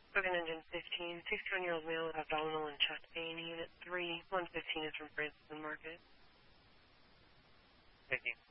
Booking engine 15, 61-year-old male with abdominal and chest pain. Unit 3, 115 is from Francis and Market. Thank you.